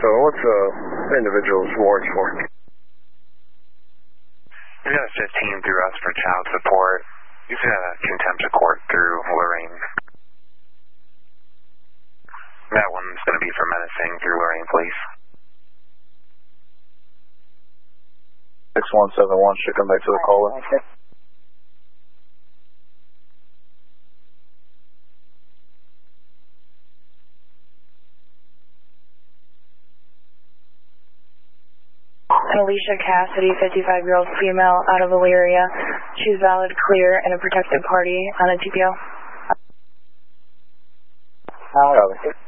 What's the individual's warrants for? He's got a 15 through us for child support. He's got a contempt of court through Lorraine. That one's going to be for menacing through Lorraine Police. 6171 should come back to the caller. Alicia Cassidy, 55-year-old female, out of Elyria. She's valid, clear, and a protected party on a TPO. Copy.